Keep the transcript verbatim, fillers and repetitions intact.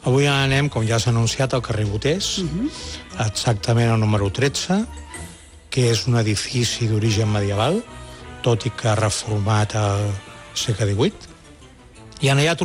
Avui anem, com ja s'ha anunciat, al carrer Boters, uh-huh. exactament al número tretze, que és un edifici d'origen medieval, tot i que reformat al segle divuit. I en allà